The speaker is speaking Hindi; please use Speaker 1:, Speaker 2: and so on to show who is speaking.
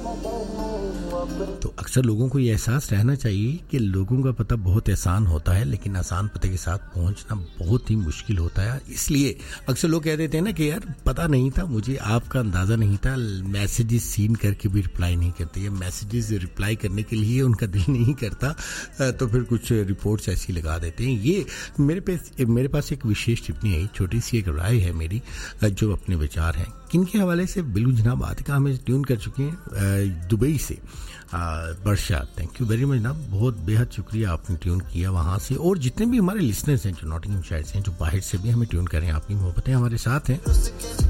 Speaker 1: तो अक्सर लोगों को ये एहसास रहना चाहिए कि लोगों का पता बहुत आसान होता है, लेकिन आसान पते के साथ पहुंचना बहुत ही मुश्किल होता है। इसलिए अक्सर लोग कह देते हैं ना कि यार पता नहीं था मुझे, आपका अंदाज़ा नहीं था, मैसेजेस सीन करके भी रिप्लाई नहीं करते, या मैसेजेस रिप्लाई करने के लिए उनका दिल नहीं करता, तो फिर कुछ रिपोर्ट्स ऐसी लगा देते हैं। ये मेरे पास एक विशेष टिप्पणी है, छोटी सी एक राय है मेरी, जो अपने विचार हैं किनके हवाले से। बिल्लू जनाब आज का हमें ट्यून कर चुके हैं दुबई से, वर्षा, थैंक यू वेरी मच ना, बहुत बेहद शुक्रिया आपने ट्यून किया वहाँ से। और जितने भी हमारे लिसनर्स हैं जो नॉटिंघम शायर से हैं, जो बाहर से भी हमें ट्यून करें, आपकी मोहब्बतें हमारे साथ हैं।